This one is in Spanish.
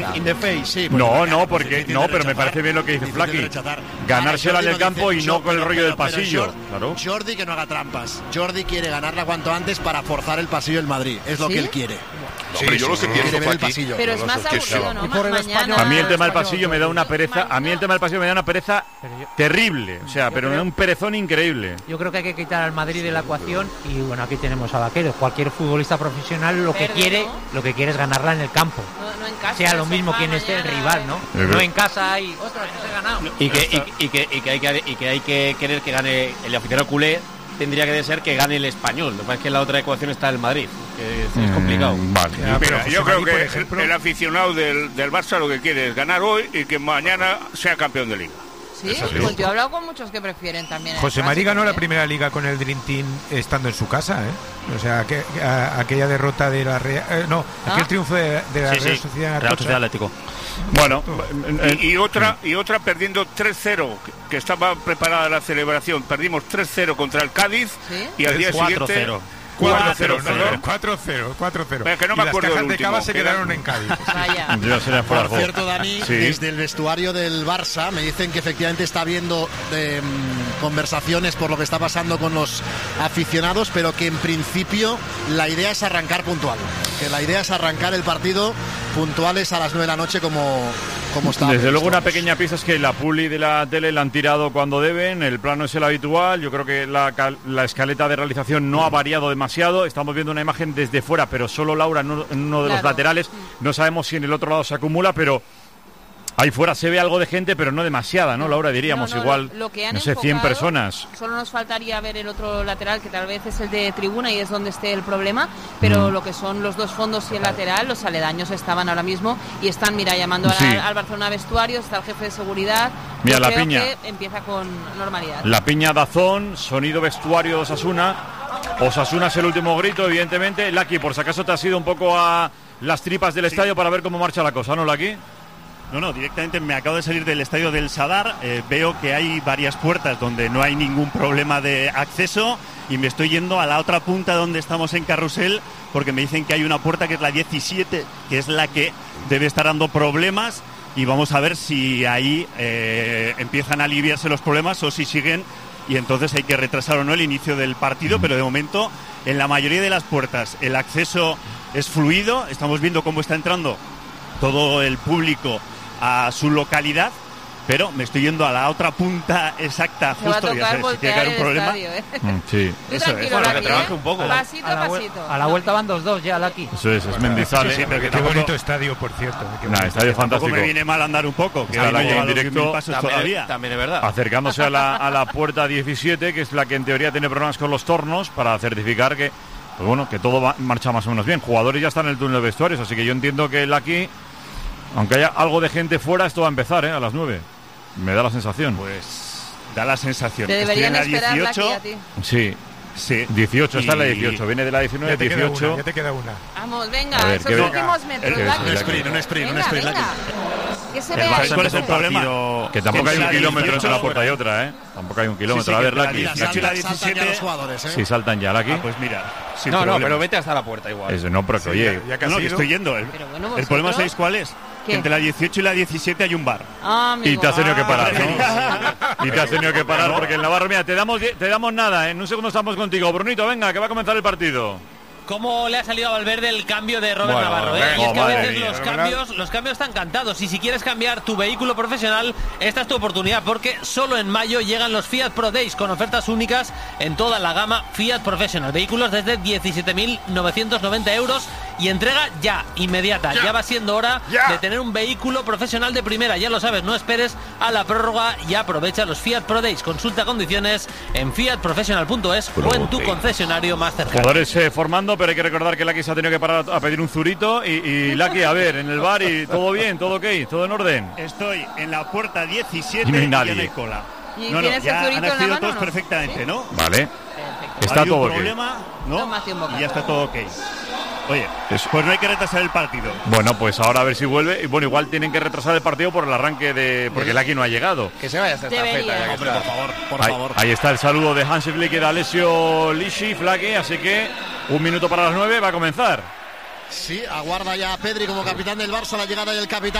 In the face, sí. No, porque no, pero me parece bien lo que dice Flaky. Ganársela en el campo y no con el rollo del pasillo. Claro. Jordi que no haga trampas. Jordi quiere ganarla cuanto antes para forzar el pasillo del Madrid. Es lo que él quiere. No, pero yo lo que pienso ver el pasillo. Pero es más aburrido, ¿no? Más mañana. A mí el tema del pasillo me da una pereza. A mí el tema del pasillo me da una pereza terrible. O sea, pero un perezón increíble. Yo creo que hay que quitar al Madrid de la ecuación y bueno, aquí tenemos a Vaquero. Cualquier futbolista profesional lo que quiere es ganarla en el campo. No en casa. Sea lo mismo quien esté el rival, ¿no? No en casa y ostras, que se ha ganado. Y que hay que querer que gane el aficionado culé. Tendría que ser que gane el Español. Lo que pasa es que la otra ecuación está el Madrid, que es complicado. Vale. Mira, yo creo que el aficionado del Barça lo que quiere es ganar hoy y que mañana sea campeón de Liga. Sí, pues yo he hablado con muchos que prefieren también. José María ganó la primera Liga con el Dream Team estando en su casa, ¿eh? O sea, aquella derrota de la Real... aquel triunfo de la Real Sociedad Atlético. Bueno, y otra perdiendo 3-0, que estaba preparada la celebración. Perdimos 3-0 contra el Cádiz y al día siguiente 4-0. Pero que no me acuerdo las cajas del de último, cava se quedaron en Cádiz. Por cierto, Dani, desde el vestuario del Barça me dicen que efectivamente está habiendo conversaciones por lo que está pasando con los aficionados, pero que en principio la idea es arrancar puntual. Que la idea es arrancar el partido puntuales a las 9 de la noche como está. Desde luego una pequeña pieza es que la publi de la tele la han tirado cuando deben, el plano es el habitual, yo creo que la escaleta de realización no ha variado demasiado, estamos viendo una imagen desde fuera, pero solo Laura en uno de los laterales, no sabemos si en el otro lado se acumula, pero ahí fuera se ve algo de gente, pero no demasiada, ¿no, Laura? Diríamos igual, lo que han no sé, 100 personas. Solo nos faltaría ver el otro lateral, que tal vez es el de tribuna y es donde esté el problema, pero lo que son los dos fondos y el lateral, los aledaños estaban ahora mismo y están, llamando al Barcelona vestuario, está el jefe de seguridad. Mira, yo la creo piña. que empieza con normalidad. La piña Dazón, sonido vestuario de Osasuna. Osasuna es el último grito, evidentemente. Laki, por si acaso te has ido un poco a las tripas del estadio para ver cómo marcha la cosa, ¿no, Laki? No, directamente me acabo de salir del estadio del Sadar, veo que hay varias puertas donde no hay ningún problema de acceso y me estoy yendo a la otra punta donde estamos en Carrusel porque me dicen que hay una puerta que es la 17, que es la que debe estar dando problemas y vamos a ver si ahí empiezan a aliviarse los problemas o si siguen y entonces hay que retrasar o no el inicio del partido, pero de momento en la mayoría de las puertas el acceso es fluido, estamos viendo cómo está entrando todo el público a su localidad, pero me estoy yendo a la otra punta exacta, justo, ya sabes, si tiene que haber un problema. Sí. Eso es, bueno, que trabaje un poco. Pasito a pasito. A la vuelta van 2-2 ya, Laki. Eso es Mendizales. Sí, pero qué bonito estadio, por cierto. Estadio fantástico. Me viene mal andar un poco, que está no lleva en directo, pasos todavía. También es verdad. Acercándose a la puerta 17, que es la que en teoría tiene problemas con los tornos, para certificar que, pues bueno, que todo marcha más o menos bien. Jugadores ya están en el túnel de vestuarios, así que yo entiendo que Laki, aunque haya algo de gente fuera, esto va a empezar, a las 9. Me da la sensación. Pues da la sensación. Te deberían estoy en la esperar 18. a ti. Sí. 18, está en la 18. Viene de la 19, 18. Ya te queda una. Vamos, venga, a ver, esos últimos metros. Un sprint. Que se vea. ¿Cuál es el problema? Que tampoco hay un kilómetro entre una puerta y otra, Tampoco hay un kilómetro. A ver, Laki. Saltan ya los jugadores, Sí, saltan ya, Laki. Pues mira. No, pero vete hasta la puerta igual. Eso no, pero que oye. Que estoy yendo. El problema, ¿sabéis cuál es? Que entre la 18 y la 17 hay un bar. Y te has tenido que parar, ¿no? Y te has tenido que parar porque en Navarro, mira, te damos nada, En un segundo estamos contigo. Brunito, venga, que va a comenzar el partido. ¿Cómo le ha salido a Valverde el cambio de Robert Navarro? Y es que a veces los cambios están cantados. Y si quieres cambiar tu vehículo profesional, esta es tu oportunidad, porque solo en mayo llegan los Fiat Pro Days con ofertas únicas en toda la gama Fiat Professional. Vehículos desde 17.990 euros y entrega ya, inmediata. Ya va siendo hora de tener un vehículo profesional de primera. Ya lo sabes, no esperes a la prórroga y aprovecha los Fiat Pro Days. Consulta condiciones en fiatprofessional.es o en tu concesionario más cercano. Jugadores formando, pero hay que recordar que Laki se ha tenido que parar a pedir un zurito y Laki, a ver, en el bar y todo bien, todo ok, todo en orden. Estoy en la puerta 17 y no hay y nadie. ya no hay cola. ¿Y ya han accedido todos perfectamente, ¿no? Vale. Perfecto. Está todo ok. Problema, ¿no? Y ya está todo ok. Oye, Eso. pues no hay que retrasar el partido. Bueno, pues ahora a ver si vuelve. Y bueno, igual tienen que retrasar el partido por el arranque de... Porque Laki no ha llegado. Que se vaya a hacer esta feta, ya que Hombre, está. por favor. Ahí está el saludo de Hansi Flick y de Alessio Lisci, Flaky, así que 1 minuto para las 9 va a comenzar. Sí, aguarda ya Pedri como capitán del Barça la llegada del capitán.